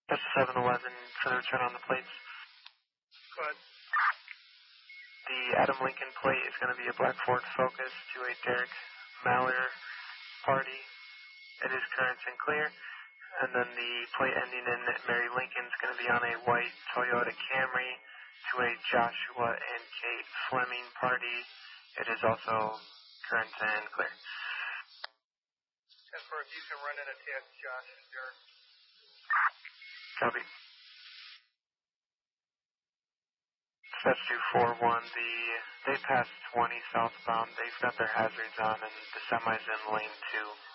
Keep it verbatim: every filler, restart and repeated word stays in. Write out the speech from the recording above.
That's seven eleven for the return on the plates. Go ahead. The Adam Lincoln plate is going to be a black Ford Focus to a Derek Maller party. It is current and clear. And then the plate ending in Mary Lincoln is going to be on a white Toyota Camry to a Joshua and Kate Fleming party. It is also current and clear. ten four, if you can run in a test, Josh and Derek. Copy. That's two four one. The, they passed twenty southbound. They've got their hazards on, and the semi's in lane two.